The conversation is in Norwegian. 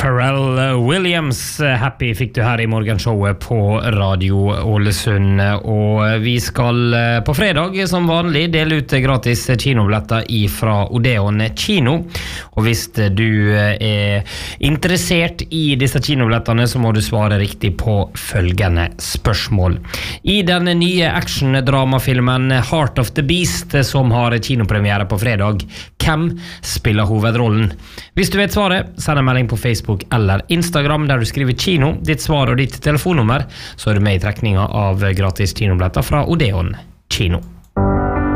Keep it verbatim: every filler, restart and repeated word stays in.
Pharrell Williams, Happy fikk du her i morgenshowet på Radio Ålesund, og vi skal på fredag som vanlig dele ut gratis kinobilletter fra Odeon kino, og hvis du er interessert i disse kinobillettene så må du svare riktig på følgende spørsmål. I den nye action-dramafilmen Heart of the Beast som har kinopremiere på fredag, hvem spiller hovedrollen? Hvis du vet svaret, send en melding på Facebook eller Instagram der du skriver kino, ditt svar og ditt telefonnummer, så er du med i trekninga av gratis kinobilletter fra Odeon kino.